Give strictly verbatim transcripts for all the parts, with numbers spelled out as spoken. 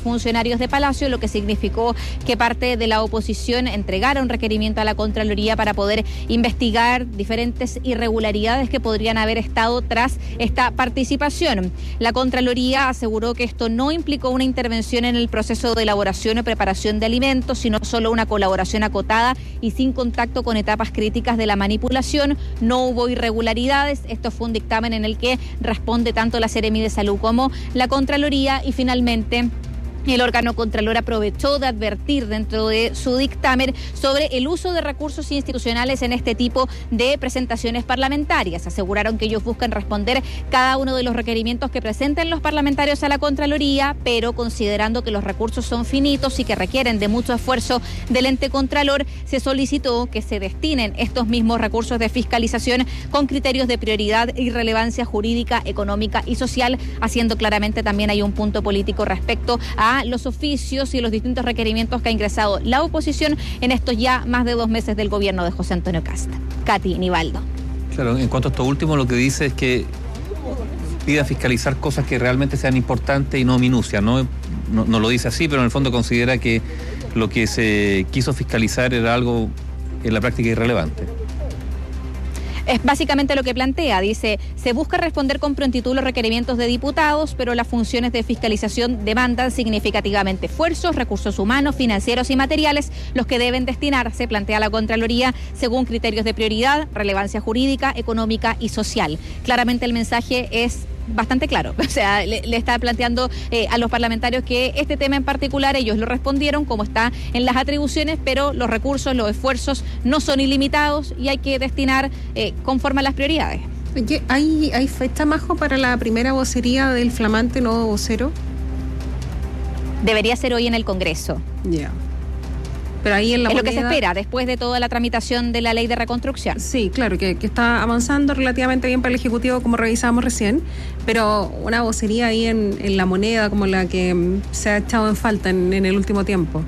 funcionarios de Palacio, lo que significó que parte de la oposición entregara un requerimiento a la Contraloría para poder investigar diferentes irregularidades que podrían haber estado tras esta participación. La Contraloría aseguró que esto no implicó una intervención en el proceso de elaboración o preparación de alimentos, sino solo una colaboración acotada y sin contacto con etapas críticas de la manipulación. No hubo irregularidades. Esto fue un dictamen en el que responde tanto la Seremi de Salud como la Contraloría, y finalmente el órgano Contralor aprovechó de advertir dentro de su dictamen sobre el uso de recursos institucionales en este tipo de presentaciones parlamentarias. Aseguraron que ellos buscan responder cada uno de los requerimientos que presenten los parlamentarios a la Contraloría, pero considerando que los recursos son finitos y que requieren de mucho esfuerzo del ente Contralor, se solicitó que se destinen estos mismos recursos de fiscalización con criterios de prioridad y relevancia jurídica, económica y social, haciendo claramente también hay un punto político respecto a los oficios y los distintos requerimientos que ha ingresado la oposición en estos ya más de dos meses del gobierno de José Antonio Kast. Katy, Nivaldo. Claro, en cuanto a esto último, lo que dice es que pida fiscalizar cosas que realmente sean importantes y no minucias, ¿no? No, no lo dice así, pero en el fondo considera que lo que se quiso fiscalizar era algo en la práctica irrelevante. Es básicamente lo que plantea. Dice, se busca responder con prontitud los requerimientos de diputados, pero las funciones de fiscalización demandan significativamente esfuerzos, recursos humanos, financieros y materiales, los que deben destinarse, plantea la Contraloría, según criterios de prioridad, relevancia jurídica, económica y social. Claramente el mensaje es bastante claro, o sea, le, le está planteando eh, a los parlamentarios que este tema en particular ellos lo respondieron como está en las atribuciones, pero los recursos, los esfuerzos no son ilimitados y hay que destinar eh, conforme a las prioridades. ¿Hay, hay fecha, Majo, para la primera vocería del flamante nuevo vocero? Debería ser hoy en el Congreso. Ya. Yeah. Pero ahí en la es moneda... lo que se espera después de toda la tramitación de la ley de reconstrucción. Sí, claro, que, que está avanzando relativamente bien para el Ejecutivo, como revisábamos recién, pero una vocería ahí en, en la moneda como la que se ha echado en falta en, en el último tiempo.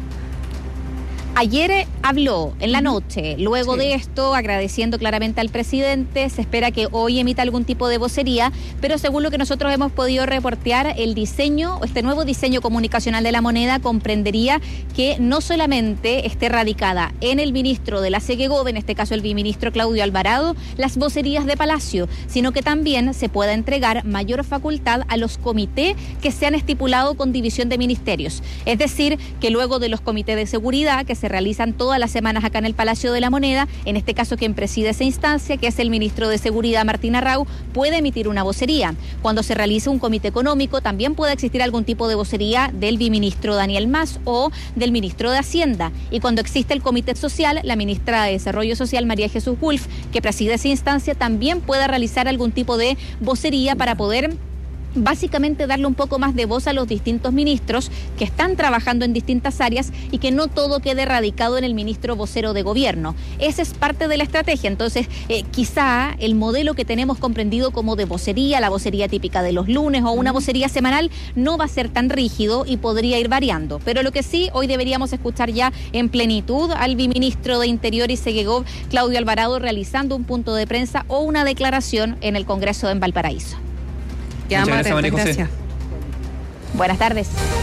Ayer habló en la noche, luego sí. de esto, agradeciendo claramente al presidente. Se espera que hoy emita algún tipo de vocería, pero según lo que nosotros hemos podido reportear, el diseño, este nuevo diseño comunicacional de la moneda comprendería que no solamente esté radicada en el ministro de la Segegov, en este caso el viceministro Claudio Alvarado, las vocerías de Palacio, sino que también se pueda entregar mayor facultad a los comités que se han estipulado con división de ministerios. Es decir, que luego de los comités de seguridad que se realizan todas las semanas acá en el Palacio de la Moneda, en este caso quien preside esa instancia, que es el ministro de Seguridad Martín Arrau, puede emitir una vocería. Cuando se realice un comité económico también puede existir algún tipo de vocería del viceministro Daniel Mas o del ministro de Hacienda. Y cuando existe el comité social, la ministra de Desarrollo Social María Jesús Wolf, que preside esa instancia, también puede realizar algún tipo de vocería para poder básicamente darle un poco más de voz a los distintos ministros que están trabajando en distintas áreas y que no todo quede radicado en el ministro vocero de gobierno. Esa es parte de la estrategia. Entonces, eh, quizá el modelo que tenemos comprendido como de vocería, la vocería típica de los lunes o una vocería semanal, no va a ser tan rígido y podría ir variando. Pero lo que sí, hoy deberíamos escuchar ya en plenitud al viceministro de Interior y Segegov, Claudio Alvarado, realizando un punto de prensa o una declaración en el Congreso en Valparaíso. Muchas gracias, María José. Gracias. Buenas tardes.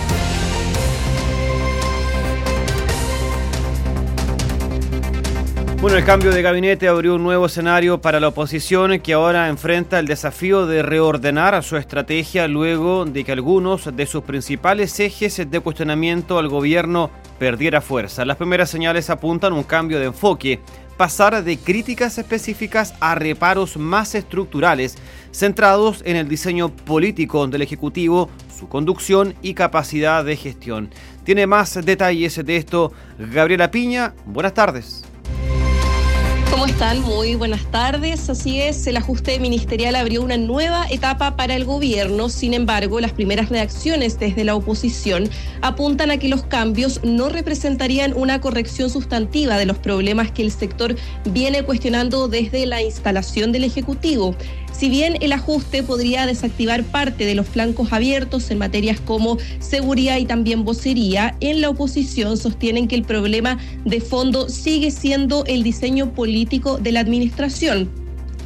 Bueno, el cambio de gabinete abrió un nuevo escenario para la oposición, que ahora enfrenta el desafío de reordenar su estrategia luego de que algunos de sus principales ejes de cuestionamiento al gobierno perdiera fuerza. Las primeras señales apuntan a un cambio de enfoque, pasar de críticas específicas a reparos más estructurales, centrados en el diseño político del Ejecutivo, su conducción y capacidad de gestión. Tiene más detalles de esto Gabriela Piña. Buenas tardes. ¿Cómo están? Muy buenas tardes. Así es, el ajuste ministerial abrió una nueva etapa para el gobierno. Sin embargo, las primeras reacciones desde la oposición apuntan a que los cambios no representarían una corrección sustantiva de los problemas que el sector viene cuestionando desde la instalación del Ejecutivo. Si bien el ajuste podría desactivar parte de los flancos abiertos en materias como seguridad y también vocería, en la oposición sostienen que el problema de fondo sigue siendo el diseño político de la administración.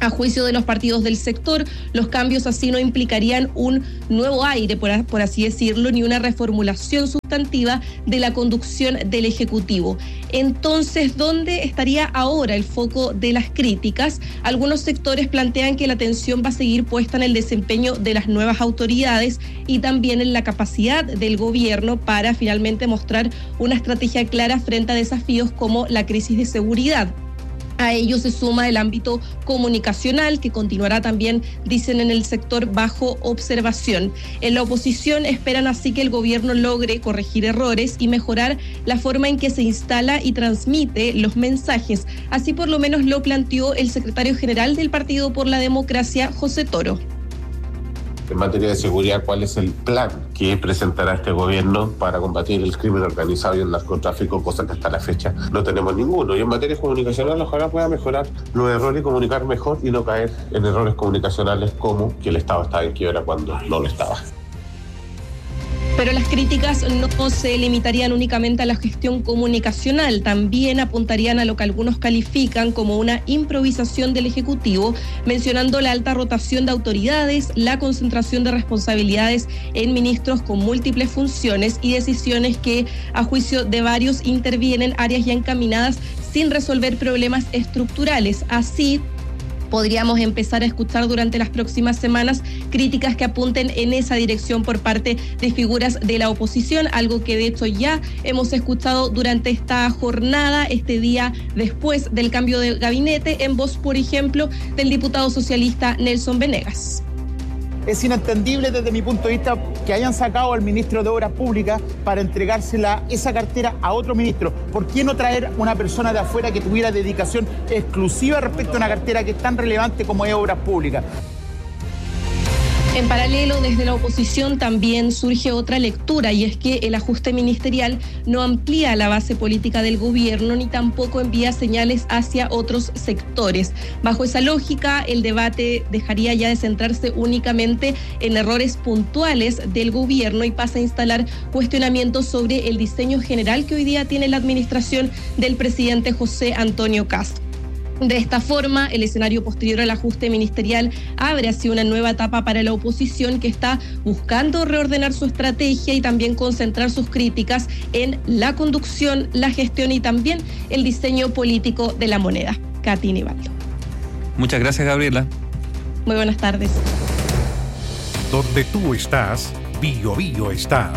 A juicio de los partidos del sector, los cambios así no implicarían un nuevo aire, por, por así decirlo, ni una reformulación sustantiva de la conducción del Ejecutivo. Entonces, ¿dónde estaría ahora el foco de las críticas? Algunos sectores plantean que la atención va a seguir puesta en el desempeño de las nuevas autoridades y también en la capacidad del gobierno para finalmente mostrar una estrategia clara frente a desafíos como la crisis de seguridad. A ello se suma el ámbito comunicacional, que continuará también, dicen en el sector, bajo observación. En la oposición esperan así que el gobierno logre corregir errores y mejorar la forma en que se instala y transmite los mensajes. Así por lo menos lo planteó el secretario general del Partido por la Democracia, José Toro. En materia de seguridad, ¿cuál es el plan que presentará este gobierno para combatir el crimen organizado y el narcotráfico? Cosa que hasta la fecha no tenemos ninguno. Y en materia comunicacional, ojalá pueda mejorar los errores y comunicar mejor y no caer en errores comunicacionales como que el Estado estaba en quiebra cuando no lo estaba. Pero las críticas no se limitarían únicamente a la gestión comunicacional, también apuntarían a lo que algunos califican como una improvisación del Ejecutivo, mencionando la alta rotación de autoridades, la concentración de responsabilidades en ministros con múltiples funciones y decisiones que, a juicio de varios, intervienen áreas ya encaminadas sin resolver problemas estructurales. Así, podríamos empezar a escuchar durante las próximas semanas críticas que apunten en esa dirección por parte de figuras de la oposición, algo que de hecho ya hemos escuchado durante esta jornada, este día después del cambio de gabinete, en voz, por ejemplo, del diputado socialista Nelson Venegas. Es inentendible desde mi punto de vista que hayan sacado al ministro de Obras Públicas para entregársela esa cartera a otro ministro. ¿Por qué no traer una persona de afuera que tuviera dedicación exclusiva respecto a una cartera que es tan relevante como es Obras Públicas? En paralelo, desde la oposición también surge otra lectura, y es que el ajuste ministerial no amplía la base política del gobierno ni tampoco envía señales hacia otros sectores. Bajo esa lógica, el debate dejaría ya de centrarse únicamente en errores puntuales del gobierno y pasa a instalar cuestionamientos sobre el diseño general que hoy día tiene la administración del presidente José Antonio Kast. De esta forma, el escenario posterior al ajuste ministerial abre así una nueva etapa para la oposición que está buscando reordenar su estrategia y también concentrar sus críticas en la conducción, la gestión y también el diseño político de la moneda. Katy Nivaldo. Muchas gracias, Gabriela. Muy buenas tardes. Donde tú estás, Bio Bio está.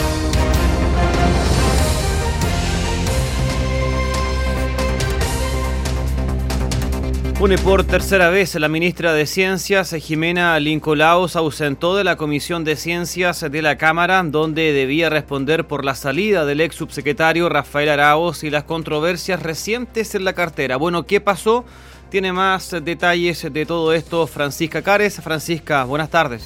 Une por tercera vez, la ministra de Ciencias, Jimena Lincolao, se ausentó de la Comisión de Ciencias de la Cámara, donde debía responder por la salida del ex subsecretario Rafael Arauz y las controversias recientes en la cartera. Bueno, ¿qué pasó? Tiene más detalles de todo esto Francisca Cares. Francisca, buenas tardes.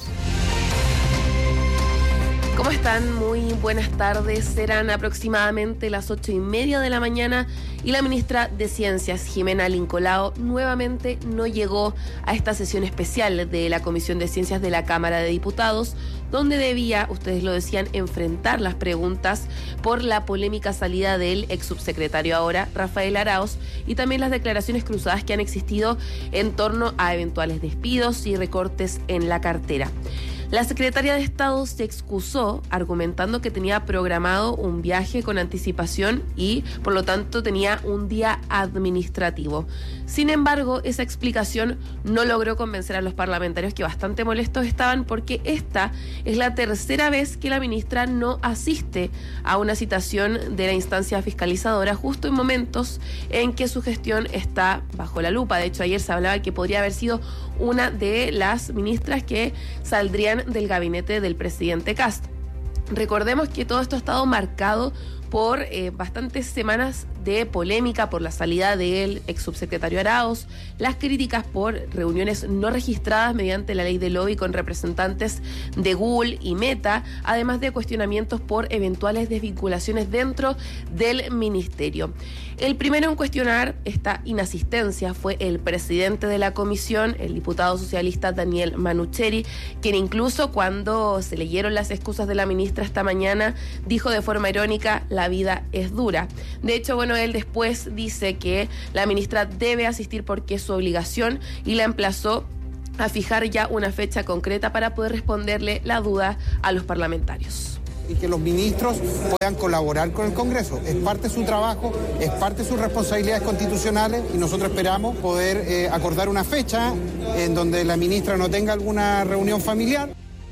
¿Cómo están? Muy buenas tardes. Serán aproximadamente las ocho y media de la mañana y la ministra de Ciencias, Jimena Lincolao, nuevamente no llegó a esta sesión especial de la Comisión de Ciencias de la Cámara de Diputados, donde debía, ustedes lo decían, enfrentar las preguntas por la polémica salida del ex subsecretario ahora, Rafael Arauz, y también las declaraciones cruzadas que han existido en torno a eventuales despidos y recortes en la cartera. La secretaria de Estado se excusó argumentando que tenía programado un viaje con anticipación y, por lo tanto, tenía un día administrativo. Sin embargo, esa explicación no logró convencer a los parlamentarios, que bastante molestos estaban porque esta es la tercera vez que la ministra no asiste a una citación de la instancia fiscalizadora, justo en momentos en que su gestión está bajo la lupa. De hecho, ayer se hablaba que podría haber sido una de las ministras que saldrían del gabinete del presidente Kast. Recordemos que todo esto ha estado marcado por eh, bastantes semanas de polémica por la salida del ex subsecretario Arauz, las críticas por reuniones no registradas mediante la ley de lobby con representantes de Google y Meta, además de cuestionamientos por eventuales desvinculaciones dentro del ministerio. El primero en cuestionar esta inasistencia fue el presidente de la comisión, el diputado socialista Daniel Manucheri, quien incluso cuando se leyeron las excusas de la ministra esta mañana dijo de forma irónica: la vida es dura. De hecho, bueno, él después dice que la ministra debe asistir porque es su obligación y la emplazó a fijar ya una fecha concreta para poder responderle la duda a los parlamentarios. Y que los ministros puedan colaborar con el Congreso. Es parte de su trabajo, es parte de sus responsabilidades constitucionales y nosotros esperamos poder eh, acordar una fecha en donde la ministra no tenga alguna reunión familiar.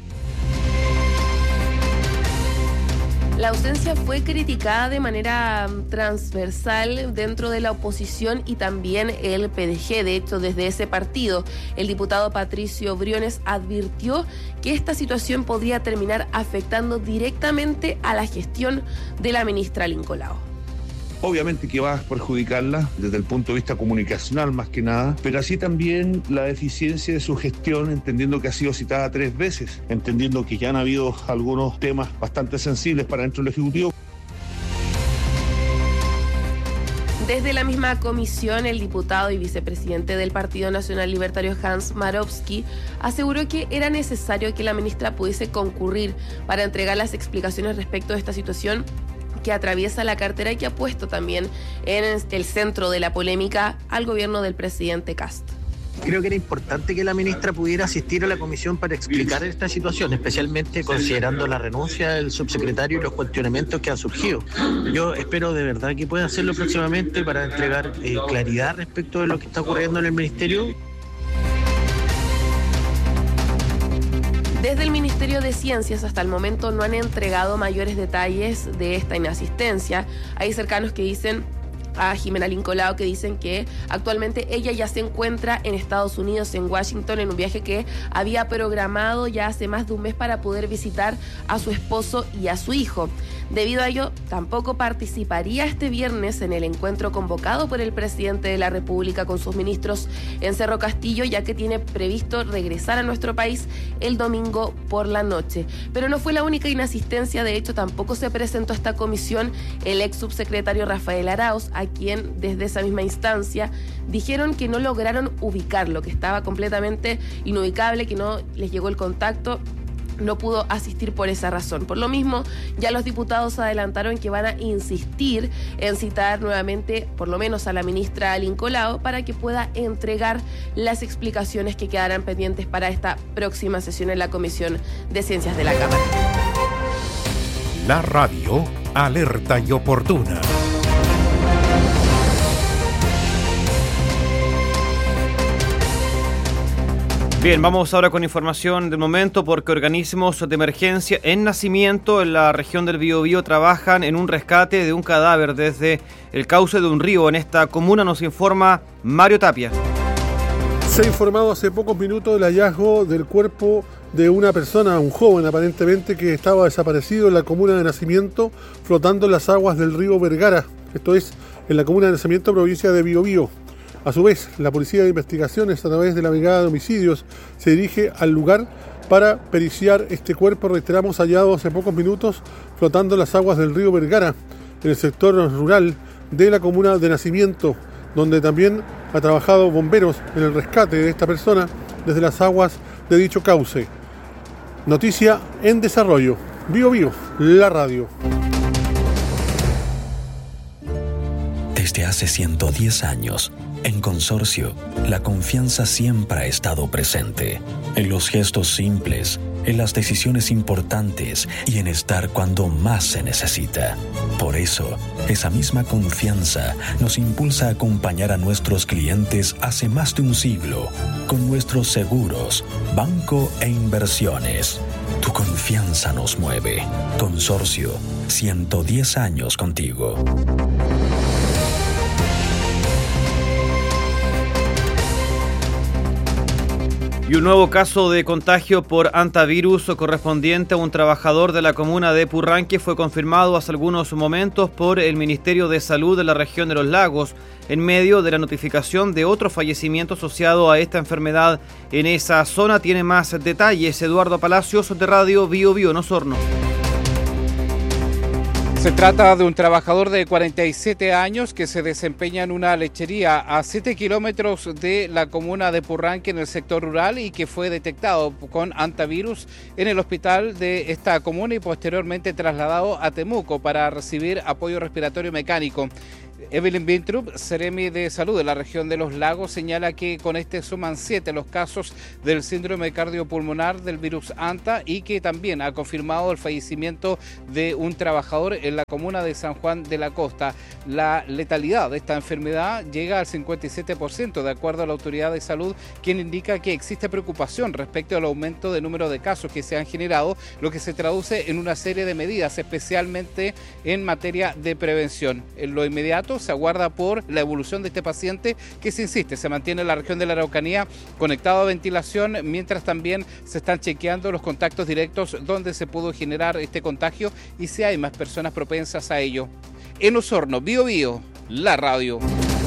La ausencia fue criticada de manera transversal dentro de la oposición y también el P D G. De hecho, desde ese partido, el diputado Patricio Briones advirtió que esta situación podría terminar afectando directamente a la gestión de la ministra Lincolao. Obviamente que va a perjudicarla desde el punto de vista comunicacional más que nada, pero así también la deficiencia de su gestión, entendiendo que ha sido citada tres veces, entendiendo que ya han habido algunos temas bastante sensibles para dentro del Ejecutivo. Desde la misma comisión, el diputado y vicepresidente del Partido Nacional Libertario Hans Marowski aseguró que era necesario que la ministra pudiese concurrir para entregar las explicaciones respecto de esta situación que atraviesa la cartera y que ha puesto también en el centro de la polémica al gobierno del presidente Kast. Creo que era importante que la ministra pudiera asistir a la comisión para explicar esta situación, especialmente considerando la renuncia del subsecretario y los cuestionamientos que han surgido. Yo espero de verdad que pueda hacerlo próximamente para entregar eh, claridad respecto de lo que está ocurriendo en el ministerio. Desde el Ministerio de Ciencias hasta el momento no han entregado mayores detalles de esta inasistencia. Hay cercanos que dicen a Jimena Lincolao que dicen que actualmente ella ya se encuentra en Estados Unidos, en Washington, en un viaje que había programado ya hace más de un mes para poder visitar a su esposo y a su hijo. Debido a ello, tampoco participaría este viernes en el encuentro convocado por el presidente de la República con sus ministros en Cerro Castillo, ya que tiene previsto regresar a nuestro país el domingo por la noche. Pero no fue la única inasistencia, de hecho tampoco se presentó a esta comisión el ex subsecretario Rafael Arauz, a quien desde esa misma instancia dijeron que no lograron ubicarlo, que estaba completamente inubicable, que no les llegó el contacto. No pudo asistir por esa razón. Por lo mismo, ya los diputados adelantaron que van a insistir en citar nuevamente, por lo menos a la ministra Lincolao, para que pueda entregar las explicaciones que quedarán pendientes para esta próxima sesión en la Comisión de Ciencias de la Cámara. La radio, alerta y oportuna. Bien, vamos ahora con información del momento porque organismos de emergencia en Nacimiento, en la región del Biobío, trabajan en un rescate de un cadáver desde el cauce de un río. En esta comuna nos informa Mario Tapia. Se ha informado hace pocos minutos del hallazgo del cuerpo de una persona, un joven aparentemente, que estaba desaparecido en la comuna de Nacimiento, flotando en las aguas del río Vergara. Esto es en la comuna de Nacimiento, provincia de Biobío. A su vez, la Policía de Investigaciones, a través de la Brigada de Homicidios, se dirige al lugar para periciar este cuerpo, reiteramos, hallado hace pocos minutos, flotando en las aguas del río Vergara, en el sector rural de la comuna de Nacimiento, donde también ha trabajado bomberos en el rescate de esta persona desde las aguas de dicho cauce. Noticia en desarrollo. Bio Bio, la radio. Desde hace ciento diez años, en Consorcio, la confianza siempre ha estado presente, en los gestos simples, en las decisiones importantes y en estar cuando más se necesita. Por eso, esa misma confianza nos impulsa a acompañar a nuestros clientes hace más de un siglo, con nuestros seguros, banco e inversiones. Tu confianza nos mueve. Consorcio, ciento diez años contigo. Y un nuevo caso de contagio por hantavirus correspondiente a un trabajador de la comuna de Purranque fue confirmado hace algunos momentos por el Ministerio de Salud de la región de Los Lagos, en medio de la notificación de otro fallecimiento asociado a esta enfermedad en esa zona. Tiene más detalles Eduardo Palacios de Radio Bio Bio en Osorno. Se trata de un trabajador de cuarenta y siete años que se desempeña en una lechería a siete kilómetros de la comuna de Purranque, en el sector rural, y que fue detectado con hantavirus en el hospital de esta comuna y posteriormente trasladado a Temuco para recibir apoyo respiratorio mecánico. Evelyn Bintrup, Seremi de Salud de la región de Los Lagos, señala que con este suman siete los casos del síndrome cardiopulmonar del virus ANTA y que también ha confirmado el fallecimiento de un trabajador en la comuna de San Juan de la Costa. La letalidad de esta enfermedad llega al cincuenta y siete por ciento, de acuerdo a la autoridad de salud, quien indica que existe preocupación respecto al aumento de número de casos que se han generado, lo que se traduce en una serie de medidas, especialmente en materia de prevención. En lo inmediato se aguarda por la evolución de este paciente que, se insiste, se mantiene en la región de la Araucanía conectado a ventilación, mientras también se están chequeando los contactos directos donde se pudo generar este contagio y si hay más personas propensas a ello. En Osorno, Bío Bío, la radio.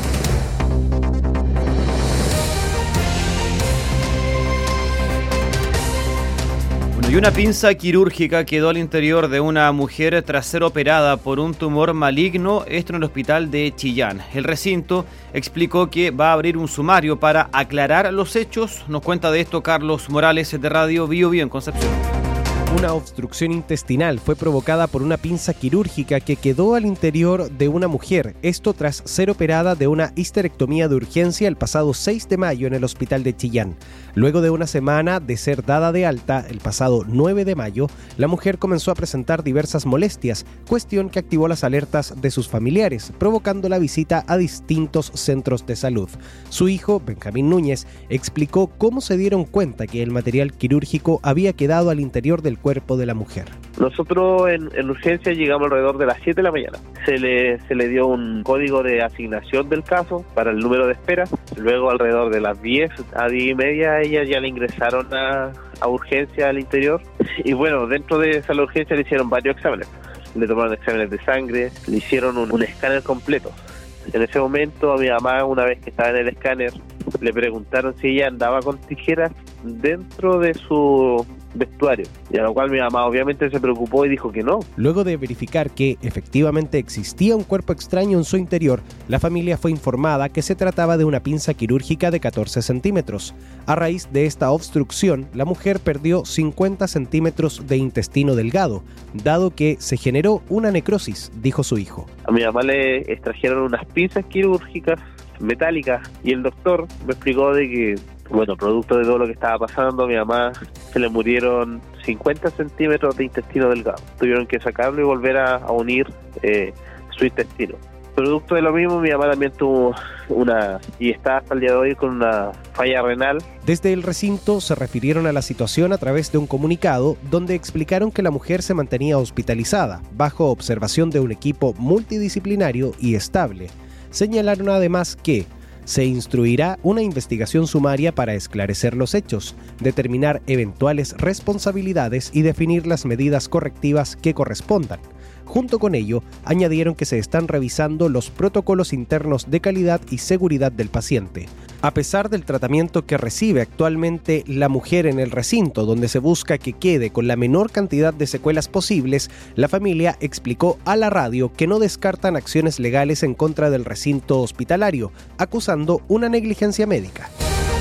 Y una pinza quirúrgica quedó al interior de una mujer tras ser operada por un tumor maligno, esto en el hospital de Chillán. El recinto explicó que va a abrir un sumario para aclarar los hechos. Nos cuenta de esto Carlos Morales de Radio Bío Bío en Concepción. Una obstrucción intestinal fue provocada por una pinza quirúrgica que quedó al interior de una mujer, esto tras ser operada de una histerectomía de urgencia el pasado seis de mayo en el hospital de Chillán. Luego de una semana de ser dada de alta, el pasado nueve de mayo, la mujer comenzó a presentar diversas molestias, cuestión que activó las alertas de sus familiares, provocando la visita a distintos centros de salud. Su hijo, Benjamín Núñez, explicó cómo se dieron cuenta que el material quirúrgico había quedado al interior del cuerpo de la mujer. Nosotros en, en urgencia llegamos alrededor de las siete de la mañana. Se le, se le dio un código de asignación del caso para el número de espera. Luego alrededor de las diez a diez y media a ella ya le ingresaron a, a urgencia al interior. Y bueno, dentro de esa urgencia le hicieron varios exámenes. Le tomaron exámenes de sangre, le hicieron un, un escáner completo. En ese momento a mi mamá, una vez que estaba en el escáner, le preguntaron si ella andaba con tijeras dentro de su vestuario, y a lo cual mi mamá obviamente se preocupó y dijo que no. Luego de verificar que efectivamente existía un cuerpo extraño en su interior, la familia fue informada que se trataba de una pinza quirúrgica de catorce centímetros. A raíz de esta obstrucción, la mujer perdió cincuenta centímetros de intestino delgado, dado que se generó una necrosis, dijo su hijo. A mi mamá le extrajeron unas pinzas quirúrgicas metálicas y el doctor me explicó de que, bueno, producto de todo lo que estaba pasando, a mi mamá se le murieron cincuenta centímetros de intestino delgado. Tuvieron que sacarlo y volver a, a unir eh, su intestino. Producto de lo mismo, mi mamá también tuvo una, y está hasta el día de hoy con una falla renal. Desde el recinto se refirieron a la situación a través de un comunicado donde explicaron que la mujer se mantenía hospitalizada, bajo observación de un equipo multidisciplinario y estable. Señalaron además que se instruirá una investigación sumaria para esclarecer los hechos, determinar eventuales responsabilidades y definir las medidas correctivas que correspondan. Junto con ello, añadieron que se están revisando los protocolos internos de calidad y seguridad del paciente. A pesar del tratamiento que recibe actualmente la mujer en el recinto, donde se busca que quede con la menor cantidad de secuelas posibles, la familia explicó a la radio que no descartan acciones legales en contra del recinto hospitalario, acusando una negligencia médica.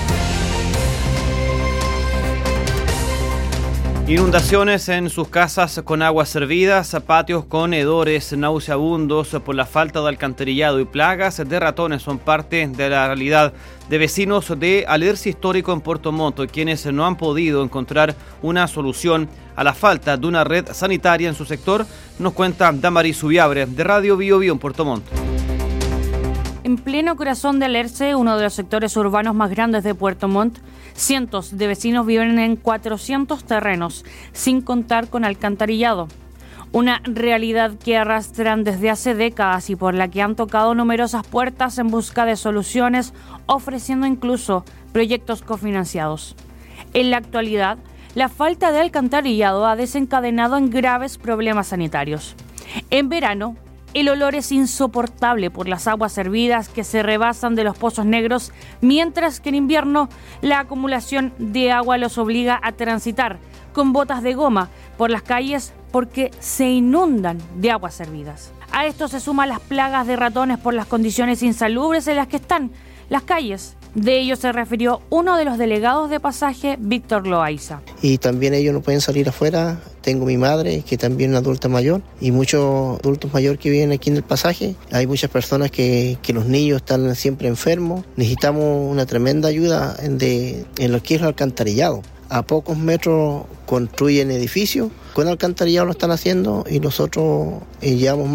Inundaciones en sus casas con aguas servidas, patios con hedores nauseabundos por la falta de alcantarillado y plagas de ratones son parte de la realidad de vecinos de Alerce Histórico en Puerto Montt, quienes no han podido encontrar una solución a la falta de una red sanitaria en su sector, nos cuenta Damaris Subiabre de Radio Bío Bío en Puerto Montt. En pleno corazón de Alerce, uno de los sectores urbanos más grandes de Puerto Montt, cientos de vecinos viven en cuatrocientos terrenos, sin contar con alcantarillado. Una realidad que arrastran desde hace décadas y por la que han tocado numerosas puertas en busca de soluciones, ofreciendo incluso proyectos cofinanciados. En la actualidad, la falta de alcantarillado ha desencadenado en graves problemas sanitarios. En verano, el olor es insoportable por las aguas hervidas que se rebasan de los pozos negros, mientras que en invierno la acumulación de agua los obliga a transitar con botas de goma por las calles porque se inundan de aguas servidas. A esto se suman las plagas de ratones por las condiciones insalubres en las que están las calles. De ello se refirió uno de los delegados de Pasaje, Víctor Loaiza. Y también ellos no pueden salir afuera. Tengo mi madre, que también es una adulta mayor, y muchos adultos mayores que viven aquí en el Pasaje. Hay muchas personas que, que los niños están siempre enfermos. Necesitamos una tremenda ayuda en, de, en lo que es el alcantarillado. A pocos metros construyen edificios, con alcantarillado lo están haciendo y nosotros eh, llevamos